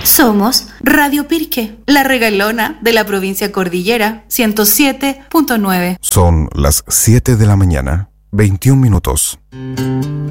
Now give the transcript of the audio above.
Somos Radio Pirque, la regalona de la provincia Cordillera, 107.9. Son las 7 de la mañana, 21 minutos.